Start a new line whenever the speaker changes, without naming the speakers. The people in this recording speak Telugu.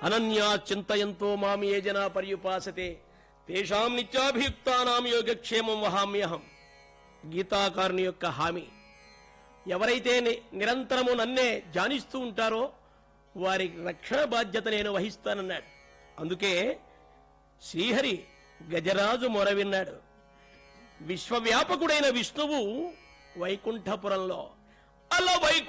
అనన్యా చింతయంతో మాం ఏ జనా పర్యుపాసతే తేషాం నిత్యాభియుక్తానాం యోగక్షేమం వహామ్యహం. గీతాకారుని యొక్క హామీ. ఎవరైతే నిరంతరము నన్నే ధ్యానిస్తూ ఉంటారో వారి రక్షణ బాధ్యత నేను వహిస్తానన్నాడు. అందుకే శ్రీహరి గజరాజు మొర విన్నాడు. విశ్వవ్యాపకుడైన విష్ణువు వైకుంఠపురంలో అల